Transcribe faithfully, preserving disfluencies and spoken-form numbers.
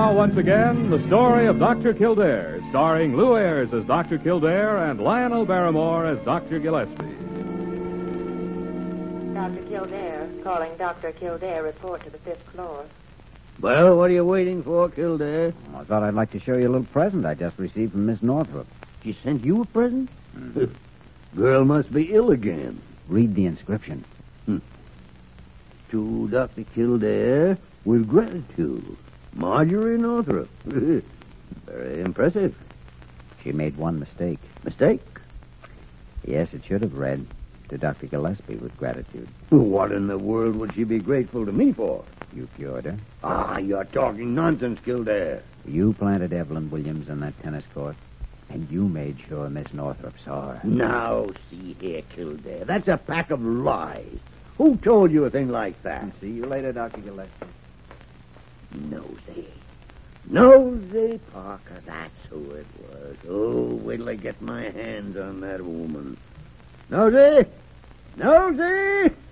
now, once again, the story of Doctor Kildare, starring Lou Ayres as Doctor Kildare and Lionel Barrymore as Doctor Gillespie. Doctor Kildare, calling Doctor Kildare, report to the fifth floor. Well, what are you waiting for, Kildare? Oh, I thought I'd like to show you a little present I just received from Miss Northrop. She sent you a present? Mm. Girl must be ill again. Read the inscription. Hmm. To Doctor Kildare, with gratitude, Marjorie Northrop. Very impressive. She made one mistake. Mistake? Yes, it should have read, to Doctor Gillespie, with gratitude. What in the world would she be grateful to me for? You cured her. Ah, you're talking nonsense, Kildare. You planted Evelyn Williams in that tennis court, and you made sure Miss Northrop saw her. Now, see here, Kildare. That's a pack of lies. Who told you a thing like that? See you later, Doctor Gillespie. Nosy. Nosy Parker, that's who it was. Oh, wait till I get my hands on that woman. Nosy! Nosy!